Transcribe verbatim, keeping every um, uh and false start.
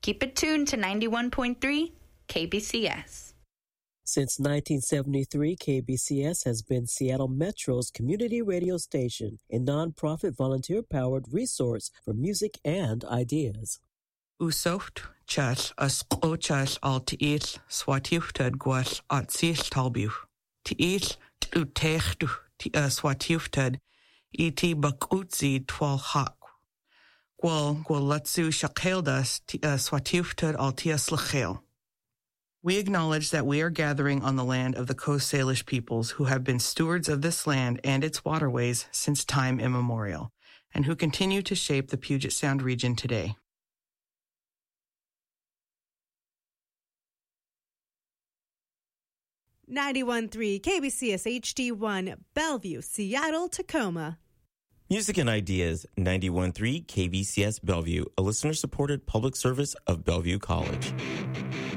Keep it tuned to ninety-one point three K B C S. Since nineteen seventy-three, K B C S has been Seattle Metro's community radio station, a nonprofit volunteer-powered resource for music and ideas. Usocht chas as qochas al tiis swatiuftad guas at sis talbu. Tiis utechtu ti swatiuftad iti bakutzi twal hak. Gwal gwalutsu shakeldas ti swatiuftad al tias lachel. We acknowledge that we are gathering on the land of the Coast Salish peoples who have been stewards of this land and its waterways since time immemorial, and who continue to shape the Puget Sound region today. ninety-one point three K B C S H D one, Bellevue, Seattle, Tacoma. Music and Ideas, ninety-one point three K B C S Bellevue, a listener-supported public service of Bellevue College.